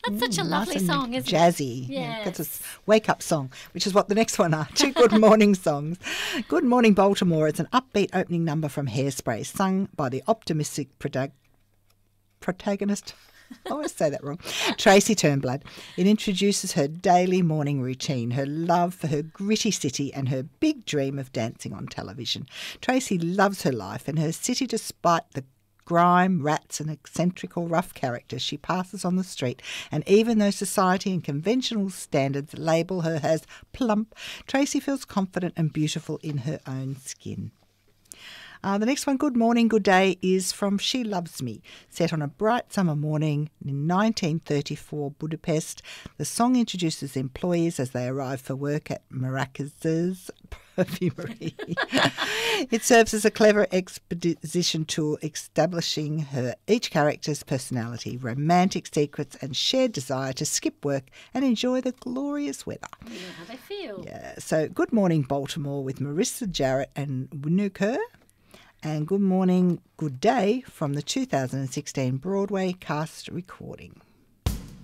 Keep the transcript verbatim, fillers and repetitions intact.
That's such a lovely nice and song, isn't jazzy. it? Yeah, that's a Yes. wake-up song, which is what the next one are. Two good morning songs. Good Morning Baltimore. It's an upbeat opening number from Hairspray, sung by the optimistic protag- protagonist. I always say that wrong. Tracy Turnblad. It introduces her daily morning routine, her love for her gritty city and her big dream of dancing on television. Tracy loves her life and her city despite the grime, rats and eccentrical rough characters she passes on the street, and even though society and conventional standards label her as plump, Tracy feels confident and beautiful in her own skin. Uh, the next one, Good Morning, Good Day, is from She Loves Me, set on a bright summer morning in nineteen thirty-four Budapest. The song introduces employees as they arrive for work at Maracas's perfumery. It serves as a clever exposition tool establishing her each character's personality, romantic secrets and shared desire to skip work and enjoy the glorious weather. Yeah, how they feel. Yeah, so Good Morning Baltimore with Marissa Jarrett and Winnu Kerr. And Good Morning, Good Day from the two thousand sixteen Broadway cast recording.